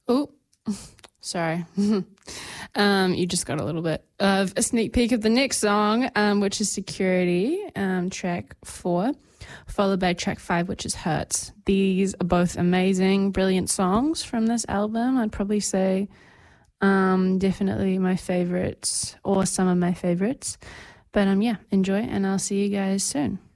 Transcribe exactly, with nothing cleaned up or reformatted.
Oh, sorry. um, you just got a little bit of a sneak peek of the next song, um, which is Security, um, track four, followed by track five, which is Hurts. These are both amazing, brilliant songs from this album. I'd probably say um, definitely my favorites or some of my favorites. But um, yeah, enjoy, and I'll see you guys soon.